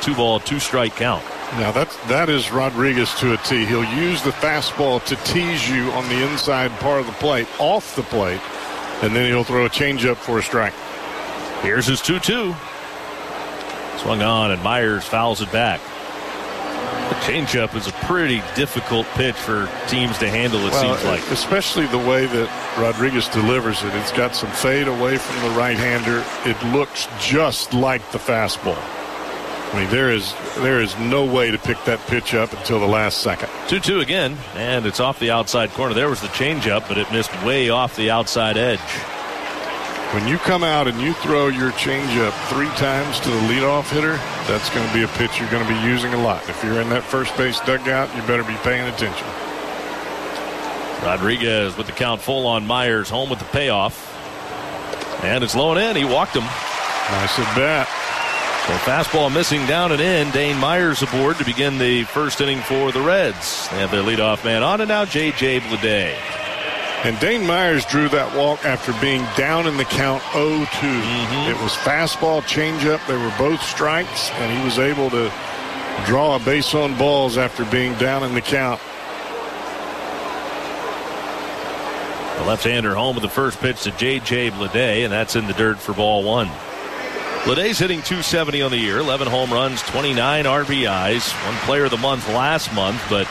2-ball, 2-strike count. Now that is Rodriguez to a T. He'll use the fastball to tease you on the inside part of the plate, off the plate, and then he'll throw a changeup for a strike. Here's his 2-2. Swung on, and Myers fouls it back. The changeup is a pretty difficult pitch for teams to handle, it seems like. Especially the way that Rodriguez delivers it. It's got some fade away from the right-hander. It looks just like the fastball. I mean, there is no way to pick that pitch up until the last second. 2-2 again, and it's off the outside corner. There was the changeup, but it missed way off the outside edge. When you come out and you throw your changeup 3 times to the leadoff hitter, that's going to be a pitch you're going to be using a lot. If you're in that first base dugout, you better be paying attention. Rodriguez with the count full on Myers, home with the payoff. And it's low and in. He walked him. Nice at bat. So fastball missing down and in. Dane Myers aboard to begin the first inning for the Reds. They have their leadoff man on, and now J.J. Bleday. And Dane Myers drew that walk after being down in the count 0-2. It was fastball, changeup. They were both strikes, and he was able to draw a base on balls after being down in the count. The left-hander home with the first pitch to J.J. Bleday, and that's in the dirt for ball 1. Bleday's hitting .270 on the year, 11 home runs, 29 RBIs, one player of the month last month, but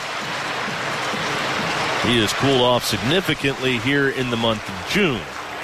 he has cooled off significantly here in the month of June.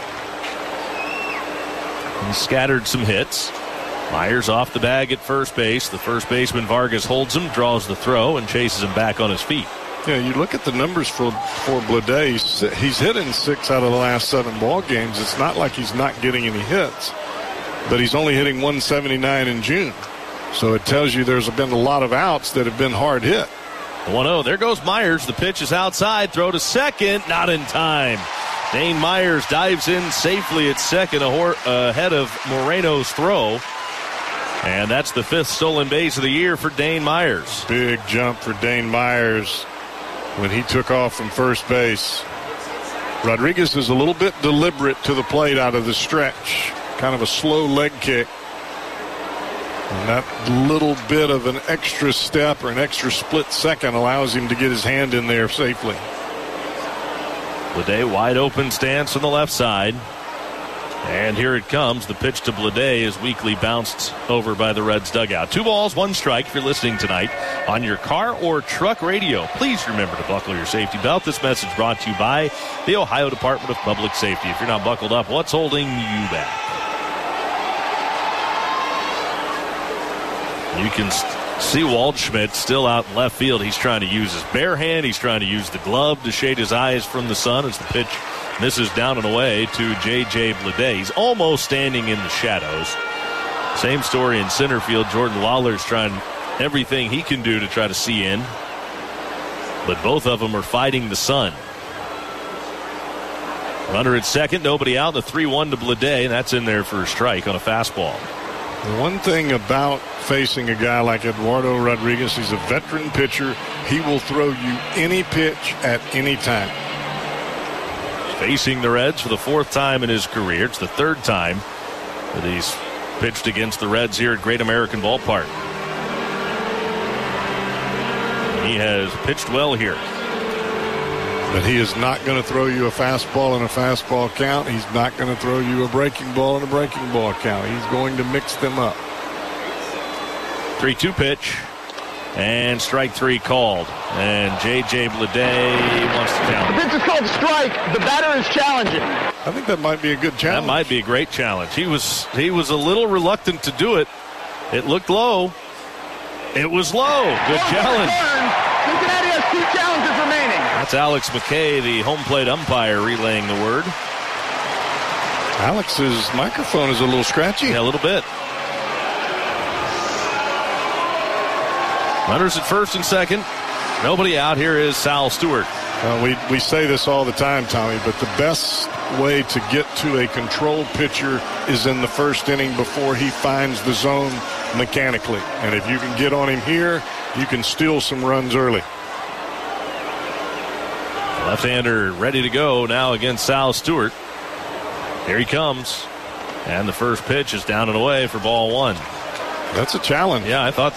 He scattered some hits. Myers off the bag at first base. The first baseman Vargas holds him, draws the throw, and chases him back on his feet. Yeah, you look at the numbers for Bleday. He's hit in 6 out of the last 7 ball games. It's not like he's not getting any hits, but he's only hitting 179 in June. So it tells you there's been a lot of outs that have been hard hit. 1-0. There goes Myers. The pitch is outside. Throw to second. Not in time. Dane Myers dives in safely at second ahead of Moreno's throw. And that's the 5th stolen base of the year for Dane Myers. Big jump for Dane Myers when he took off from first base. Rodriguez is a little bit deliberate to the plate out of the stretch. Kind of a slow leg kick. And that little bit of an extra step or an extra split second allows him to get his hand in there safely. Bleday wide open stance on the left side. And here it comes. The pitch to Bleday is weakly bounced over by the Reds dugout. 2 balls, 1 strike if you're listening tonight on your car or truck radio. Please remember to buckle your safety belt. This message brought to you by the Ohio Department of Public Safety. If you're not buckled up, what's holding you back? You can see Waldschmidt still out in left field. He's trying to use his bare hand. He's trying to use the glove to shade his eyes from the sun as the pitch misses down and away to J.J. Bleday. He's almost standing in the shadows. Same story in center field. Jordan Lawler's trying everything he can do to try to see in. But both of them are fighting the sun. Runner at second, nobody out. The 3-1 to Bleday, and that's in there for a strike on a fastball. The one thing about facing a guy like Eduardo Rodriguez, he's a veteran pitcher. He will throw you any pitch at any time. Facing the Reds for the 4th time in his career. It's the 3rd time that he's pitched against the Reds here at Great American Ballpark. He has pitched well here. But he is not going to throw you a fastball in a fastball count. He's not going to throw you a breaking ball in a breaking ball count. He's going to mix them up. 3-2 pitch. And strike 3 called. And J.J. Bleday wants to challenge. The pitch is called a strike. The batter is challenging. I think that might be a good challenge. That might be a great challenge. He was a little reluctant to do it. It looked low. It was low. Good challenge. Cincinnati has 2 challenges remaining. That's Alex McKay, the home plate umpire, relaying the word. Alex's microphone is a little scratchy. Yeah, a little bit. Runners at first and second. Nobody out. Here is Sal Stewart. We say this all the time, Tommy, but the best way to get to a controlled pitcher is in the first inning before he finds the zone mechanically. And if you can get on him here, you can steal some runs early. Left-hander ready to go now against Sal Stewart. Here he comes. And the first pitch is down and away for ball 1. That's a challenge. Yeah, I thought